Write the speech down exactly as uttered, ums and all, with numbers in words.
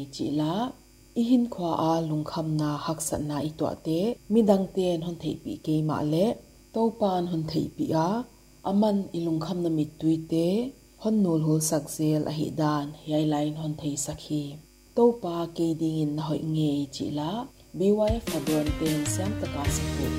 chỉ lá ihin khwa a lungkham na haksat na itwa te midang ten hon thei pi ke ma le topan hon thei pi a aman ilungkham na mit tuite hon nul hul sakzel a hi dan yai lain hon thei sakhi topa ke ding in hoi nge chỉ lá B Y F fadon ten siam taka sipu